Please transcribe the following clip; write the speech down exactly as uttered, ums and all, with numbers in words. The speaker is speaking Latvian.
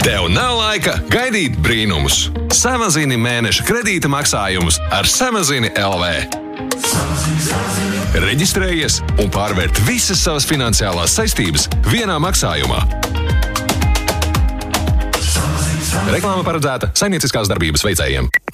Tev nav laika gaidīt brīnumus. Samazini mēneša kredīta maksājumus ar Samazini L V. Reģistrējies un pārvērt visas savas finansiālās saistības vienā maksājumā. Reklāma paredzēta saimnieciskās darbības veicējiem.